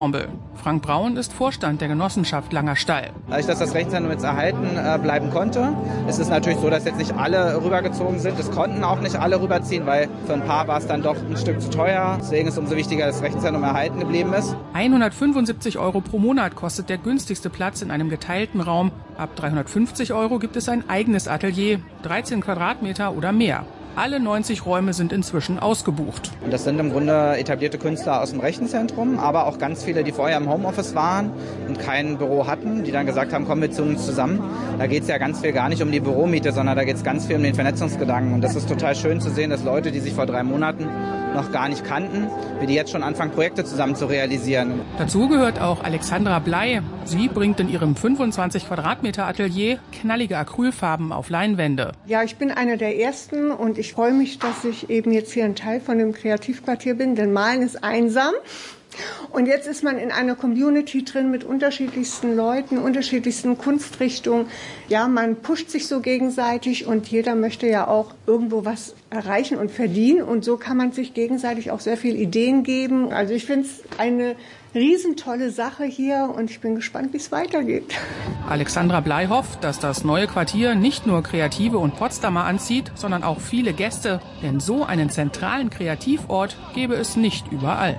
Frank Braun ist Vorstand der Genossenschaft Langerstall. Dadurch, dass das Rechenzentrum jetzt erhalten bleiben konnte, ist es natürlich so, dass jetzt nicht alle rübergezogen sind. Es konnten auch nicht alle rüberziehen, weil für ein paar war es dann doch ein Stück zu teuer. Deswegen ist es umso wichtiger, dass das Rechenzentrum erhalten geblieben ist. 175 € pro Monat kostet der günstigste Platz in einem geteilten Raum. Ab 350 € gibt es ein eigenes Atelier, 13 Quadratmeter oder mehr. Alle 90 Räume sind inzwischen ausgebucht. Und das sind im Grunde etablierte Künstler aus dem Rechenzentrum, aber auch ganz viele, die vorher im Homeoffice waren und kein Büro hatten, die dann gesagt haben, kommen wir zu uns zusammen. Da geht es ja ganz viel gar nicht um die Büromiete, sondern da geht es ganz viel um den Vernetzungsgedanken. Und das ist total schön zu sehen, dass Leute, die sich vor 3 Monaten noch gar nicht kannten, wie die jetzt schon anfangen, Projekte zusammen zu realisieren. Dazu gehört auch Alexandra Bley. Sie bringt in ihrem 25 Quadratmeter Atelier knallige Acrylfarben auf Leinwände. Ja, ich bin eine der Ersten und ich freue mich, dass ich eben jetzt hier ein Teil von dem Kreativquartier bin, denn Malen ist einsam. Und jetzt ist man in einer Community drin mit unterschiedlichsten Leuten, unterschiedlichsten Kunstrichtungen. Ja, man pusht sich so gegenseitig und jeder möchte ja auch irgendwo was erreichen und verdienen. Und so kann man sich gegenseitig auch sehr viele Ideen geben. Also ich finde es eine riesentolle Sache hier und ich bin gespannt, wie es weitergeht. Alexandra Bley hofft, dass das neue Quartier nicht nur Kreative und Potsdamer anzieht, sondern auch viele Gäste. Denn so einen zentralen Kreativort gäbe es nicht überall.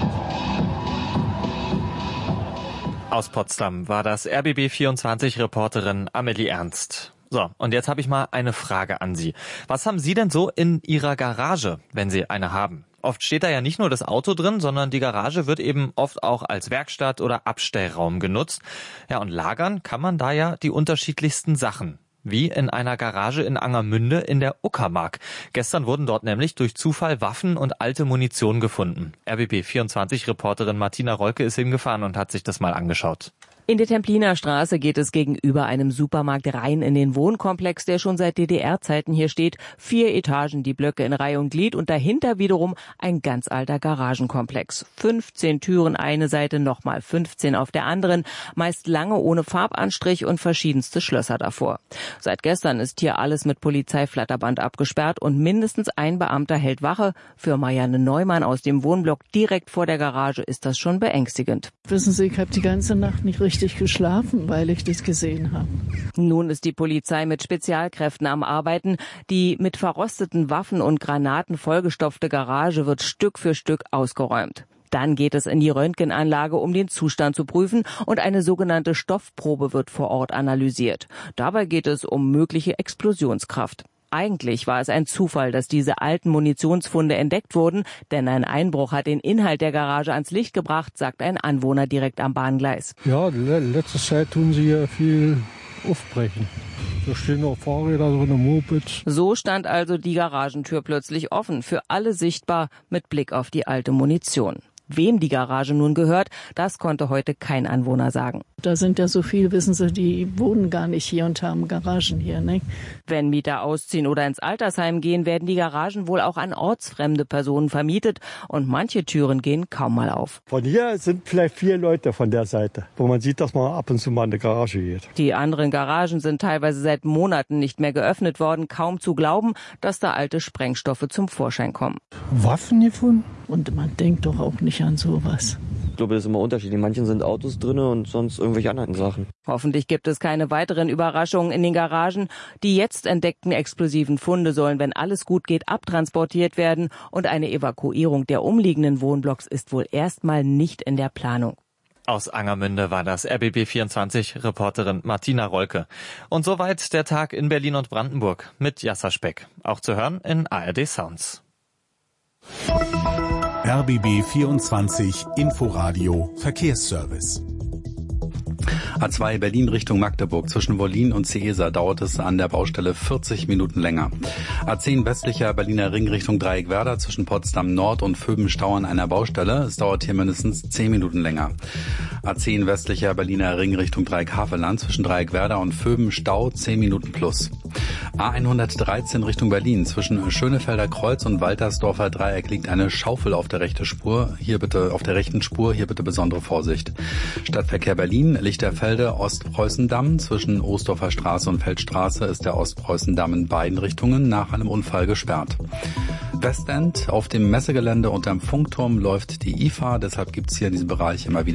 Aus Potsdam war das RBB24-Reporterin Amelie Ernst. So, und jetzt habe ich mal eine Frage an Sie. Was haben Sie denn so in Ihrer Garage, wenn Sie eine haben? Oft steht da ja nicht nur das Auto drin, sondern die Garage wird eben oft auch als Werkstatt oder Abstellraum genutzt. Ja, und lagern kann man da ja die unterschiedlichsten Sachen. Wie in einer Garage in Angermünde in der Uckermark. Gestern wurden dort nämlich durch Zufall Waffen und alte Munition gefunden. RBB24-Reporterin Martina Rolke ist hingefahren und hat sich das mal angeschaut. In der Templiner Straße geht es gegenüber einem Supermarkt rein in den Wohnkomplex, der schon seit DDR-Zeiten hier steht. 4 Etagen, die Blöcke in Reihe und Glied und dahinter wiederum ein ganz alter Garagenkomplex. 15 Türen eine Seite, nochmal 15 auf der anderen, meist lange ohne Farbanstrich und verschiedenste Schlösser davor. Seit gestern ist hier alles mit Polizeiflatterband abgesperrt und mindestens ein Beamter hält Wache. Für Marianne Neumann aus dem Wohnblock direkt vor der Garage ist das schon beängstigend. Wissen Sie, ich habe die ganze Nacht nicht richtig geschlafen, weil ich das gesehen habe. Nun ist die Polizei mit Spezialkräften am Arbeiten. Die mit verrosteten Waffen und Granaten vollgestopfte Garage wird Stück für Stück ausgeräumt. Dann geht es in die Röntgenanlage, um den Zustand zu prüfen, und eine sogenannte Stoffprobe wird vor Ort analysiert. Dabei geht es um mögliche Explosionskraft. Eigentlich war es ein Zufall, dass diese alten Munitionsfunde entdeckt wurden, denn ein Einbruch hat den Inhalt der Garage ans Licht gebracht, sagt ein Anwohner direkt am Bahngleis. Ja, letzte Zeit tun sie hier viel aufbrechen. Da stehen noch Fahrräder drin, Mopeds. So stand also die Garagentür plötzlich offen, für alle sichtbar, mit Blick auf die alte Munition. Wem die Garage nun gehört, das konnte heute kein Anwohner sagen. Da sind ja so viele, wissen Sie, die wohnen gar nicht hier und haben Garagen hier, ne? Wenn Mieter ausziehen oder ins Altersheim gehen, werden die Garagen wohl auch an ortsfremde Personen vermietet und manche Türen gehen kaum mal auf. Von hier sind vielleicht 4 Leute von der Seite, wo man sieht, dass man ab und zu mal in die Garage geht. Die anderen Garagen sind teilweise seit Monaten nicht mehr geöffnet worden. Kaum zu glauben, dass da alte Sprengstoffe zum Vorschein kommen. Waffen gefunden? Und man denkt doch auch nicht an sowas. Ich glaube, das ist immer unterschiedlich. In manchen sind Autos drin und sonst irgendwelche anderen Sachen. Hoffentlich gibt es keine weiteren Überraschungen in den Garagen. Die jetzt entdeckten explosiven Funde sollen, wenn alles gut geht, abtransportiert werden. Und eine Evakuierung der umliegenden Wohnblocks ist wohl erstmal nicht in der Planung. Aus Angermünde war das RBB24-Reporterin Martina Rolke. Und soweit der Tag in Berlin und Brandenburg mit Jasser Speck. Auch zu hören in ARD Sounds. RBB 24 Inforadio Verkehrsservice. A2 Berlin Richtung Magdeburg. Zwischen Wollin und Seesa dauert es an der Baustelle 40 Minuten länger. A10 westlicher Berliner Ring Richtung Dreieckwerder. Zwischen Potsdam Nord und Vöbenstau an einer Baustelle. Es dauert hier mindestens 10 Minuten länger. A10 westlicher Berliner Ring Richtung Dreieck-Havelland. Zwischen Dreieckwerder und Vöbenstau 10 Minuten plus. A113 Richtung Berlin. Zwischen Schönefelder Kreuz und Waltersdorfer Dreieck liegt eine Schaufel auf der rechten Spur. Hier bitte besondere Vorsicht. Stadtverkehr Berlin, Lichterfelde, Ostpreußendamm. Zwischen Osdorfer Straße und Feldstraße ist der Ostpreußendamm in beiden Richtungen nach einem Unfall gesperrt. Westend, auf dem Messegelände unterm Funkturm läuft die IFA, deshalb gibt's hier in diesem Bereich immer wieder